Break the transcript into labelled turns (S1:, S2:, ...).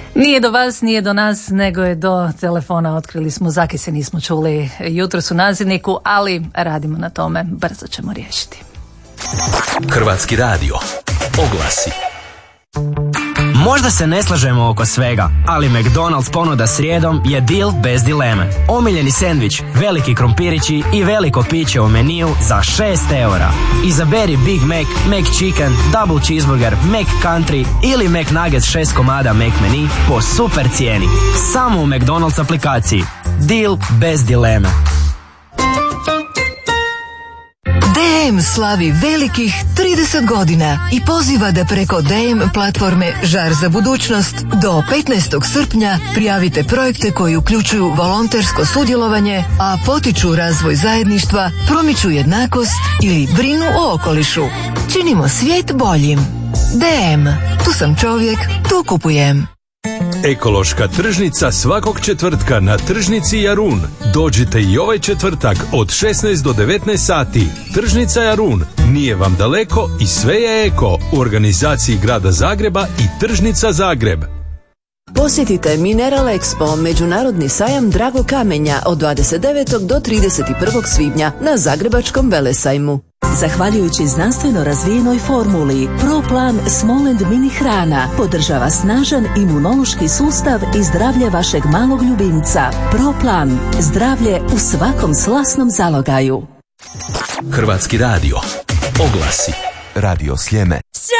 S1: Nije do vas, nije do nas, nego je do telefona. Otkrili smo, Zaki se nismo čuli jutros u nazivniku, ali radimo na tome, brzo ćemo riješiti.
S2: Hrvatski radio. Oglasi.
S3: Možda se ne slažemo oko svega, ali McDonald's ponuda srijedom je deal bez dileme. Omiljeni sendvič, veliki krompirići i veliko piće u meniju za 6 eura. Izaberi Big Mac, McChicken, Double Cheeseburger, McCountry ili McNuggets 6 komada McMenu po super cijeni. Samo u McDonald's aplikaciji. Deal bez dileme.
S4: DM slavi velikih 30 godina i poziva da preko DM platforme Žar za budućnost do 15. srpnja prijavite projekte koji uključuju volontersko sudjelovanje, a potiču razvoj zajedništva, promiču jednakost ili brinu o okolišu. Činimo svijet boljim. DM. Tu sam čovjek, tu kupujem.
S5: Ekološka tržnica svakog četvrtka na tržnici Jarun. Dođite i ovaj četvrtak od 16 do 19 sati. Tržnica Jarun nije vam daleko i sve je eko u organizaciji Grada Zagreba i Tržnica Zagreb.
S6: Posjetite Mineral Expo, međunarodni sajam dragog kamenja od 29. do 31. svibnja na Zagrebačkom velesajmu. Zahvaljujući znanstveno razvijenoj formuli ProPlan Small & Mini hrana podržava snažan imunološki sustav i zdravlje vašeg malog ljubimca. ProPlan, zdravlje u svakom slasnom zalogaju.
S2: Hrvatski radio. Oglasi.
S7: Radio Sljeme.